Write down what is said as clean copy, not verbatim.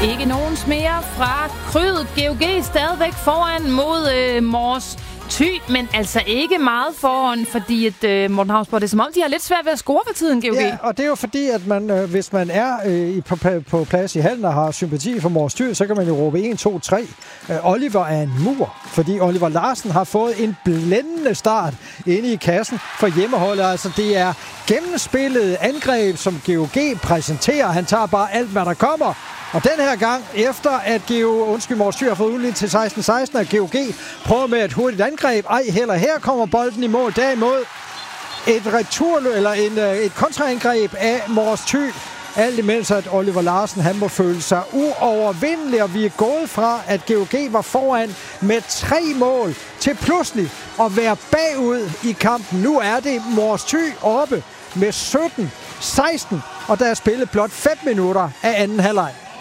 Ikke nogens mere fra Krydet. GOG stadigvæk foran mod Mors Thy, men altså ikke meget foran, fordi at Morten Hausborg, det er som om, de har lidt svært ved at score for tiden, GOG. Ja, og det er jo fordi, at man, hvis man er på plads i hallen og har sympati for Mors Thy, så kan man jo råbe 1, 2, 3. Oliver er en mur, fordi Oliver Larsen har fået en blændende start inde i kassen for hjemmeholdet. Altså, det er gennemspillet angreb, som GOG præsenterer. Han tager bare alt, hvad der kommer. Og den her gang, efter at Mors Thy har fået udlignet til 16-16, at GOG prøver med et hurtigt angreb. Ej, heller her kommer bolden i mål. Derimod et kontraangreb af Mors Thy. Alt imens at Oliver Larsen, han må føle sig uovervindelig, og vi er gået fra, at GOG var foran med 3 mål til pludselig at være bagud i kampen. Nu er det Mors Thy oppe med 17-16, og der er spillet blot 5 minutter af anden halvleg.